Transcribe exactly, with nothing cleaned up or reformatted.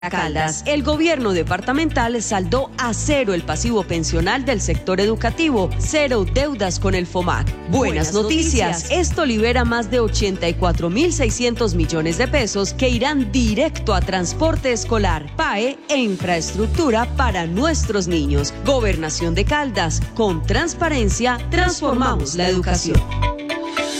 Caldas, el gobierno departamental saldó a cero el pasivo pensional del sector educativo, cero deudas con el FOMAC. Buenas, Buenas noticias. noticias, esto libera más de ochenta y cuatro mil seiscientos millones de pesos que irán directo a transporte escolar, P A E e infraestructura para nuestros niños. Gobernación de Caldas, con transparencia transformamos la educación.